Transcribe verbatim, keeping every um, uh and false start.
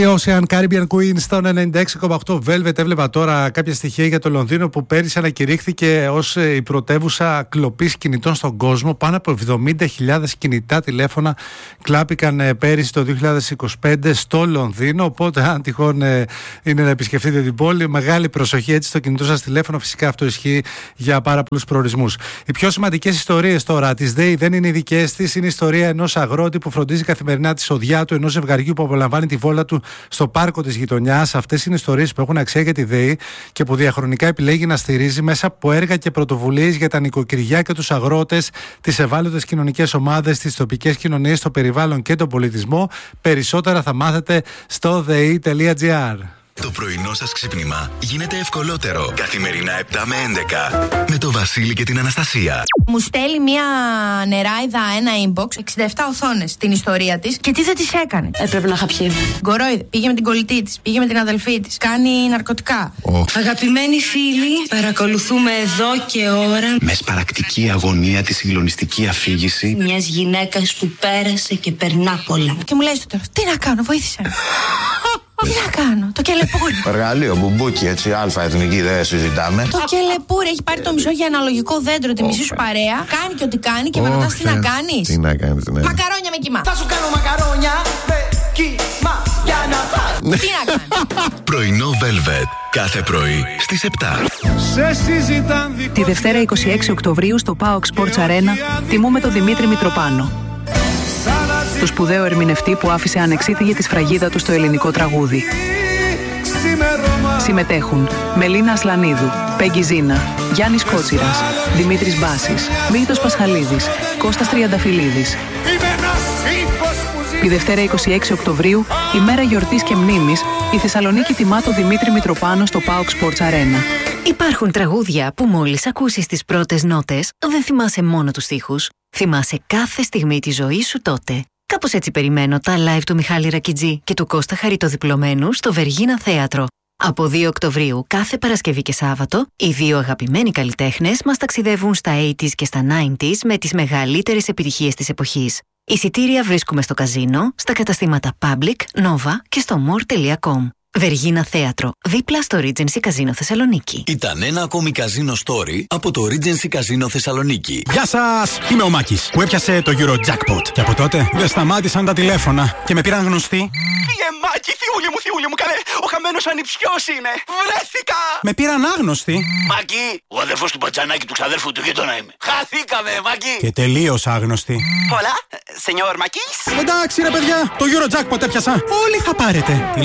Ocean Caribbean Queen στο ενενήντα έξι κόμμα οκτώ Velvet. Έβλεπα τώρα κάποια στοιχεία για το Λονδίνο που πέρυσι ανακηρύχθηκε ως η πρωτεύουσα κλοπής κινητών στον κόσμο. Πάνω από εβδομήντα χιλιάδες κινητά τηλέφωνα κλάπηκαν πέρυσι το δύο χιλιάδες είκοσι πέντε στο Λονδίνο. Οπότε, αν τυχόν είναι να επισκεφτείτε την πόλη, μεγάλη προσοχή έτσι στο κινητό σας τηλέφωνο. Φυσικά αυτό ισχύει για πάρα πολλούς προορισμούς. Οι πιο σημαντικές ιστορίες τώρα της ΔΕΗ δεν είναι οι δικές της. Είναι η ιστορία ενός αγρότη που φροντίζει καθημερινά τη σοδιά του ενός ζευγαριού που απολαμβάνει τη βόλτα του στο πάρκο της γειτονιάς. Αυτές είναι ιστορίες που έχουν αξία για τη ΔΕΗ και που διαχρονικά επιλέγει να στηρίζει μέσα από έργα και πρωτοβουλίες για τα νοικοκυριά και τους αγρότες, τις ευάλωτες κοινωνικές ομάδες, τις τοπικές κοινωνίες, το περιβάλλον και τον πολιτισμό. Περισσότερα θα μάθετε στο δei τελεία τζι άρ. Το πρωινό σας ξύπνημα γίνεται ευκολότερο. Καθημερινά επτά με έντεκα με το Βασίλη και την Αναστασία. Μου στέλνει μια νεράιδα ένα inbox, εξήντα επτά οθόνες, την ιστορία της και τι δεν της έκανε. Έπρεπε να χαπιεί. Γκορόιδε, πήγε με την κολλητή της, πήγε με την αδελφή της, κάνει ναρκωτικά. Oh. Αγαπημένοι φίλοι, παρακολουθούμε εδώ και ώρα με σπαρακτική αγωνία τη συγκλονιστική αφήγηση μιας γυναίκας που πέρασε και περνά πολλά. Και μου λέει στο τέλος, τι να κάνω, βοήθησε. Τι να κάνω, το κελεπούρι. Εργαλείο, μπουμπούκι, έτσι, αλφα εθνική, δεν συζητάμε. Το κελεπούρι έχει πάρει το μισό για αναλογικό δέντρο, τη μισή σου παρέα. Κάνει και ό,τι κάνει και με ρωτάς τι να κάνεις. Τι να κάνεις, ναι. Μακαρόνια με κύμα. Θα σου κάνω μακαρόνια με κύμα για να φας. Τι να κάνεις. Πρωινό Velvet. Κάθε πρωί στις επτά. Τη Δευτέρα είκοσι έξι Οκτωβρίου στο πάοκ Sports Arena τιμούμε τον Δημήτρη Μητροπάνο, το σπουδαίο ερμηνευτή που άφησε ανεξίτηλη τη σφραγίδα του στο ελληνικό τραγούδι. Συμμετέχουν Μελίνα Ασλανίδου, Πέγγι Ζίνα, Γιάννης Κότσιρας, Δημήτρης Μπάσης, Μίλτος Πασχαλίδης, Κώστας Τριανταφυλλίδης. Τη Δευτέρα είκοσι έξι Οκτωβρίου, ημέρα γιορτής και μνήμης, η Θεσσαλονίκη τιμά τον Δημήτρη Μητροπάνο στο πάοκ Sports Arena. Υπάρχουν τραγούδια που μόλις ακούσεις τις πρώτες νότες, δεν θυμάσαι μόνο τους στίχους. Θυμάσαι κάθε στιγμή της ζωής σου τότε. Κάπως έτσι περιμένω τα live του Μιχάλη Ρακιτζή και του Κώστα Χαριτοδιπλωμένου στο Βεργίνα Θέατρο. Από δύο Οκτωβρίου κάθε Παρασκευή και Σάββατο, οι δύο αγαπημένοι καλλιτέχνες μας ταξιδεύουν στα ογδόντα και στα ενενήντα με τις μεγαλύτερες επιτυχίες της εποχής. Εισιτήρια βρίσκουμε στο καζίνο, στα καταστήματα Public, Nova και στο more τελεία com. Βεργίνα Θέατρο, δίπλα στο Regency Casino Θεσσαλονίκη. Ήταν ένα ακόμη καζίνο story από το Regency Casino Θεσσαλονίκη. Γεια σας! Είμαι ο Μάκης που έπιασε το Eurojackpot. Και από τότε δεν σταμάτησαν τα τηλέφωνα και με πήραν γνωστοί. Φύγε Μάκη, θιούλη μου, θιούλη μου, καλέ, ο χαμένος ανιψιός είναι. Βρέθηκα! Με πήραν άγνωστοι. Μάκη, ο αδερφός του Πατζανάκη του ξαδέρφου του γείτονα είμαι. Χαθήκαμε, Μάκη! Και τελείως άγνωστοι. Hola, señor Μάκης. Εντάξει ρε παιδιά, το Eurojackpot έπιασα. Όλοι θα πάρετε.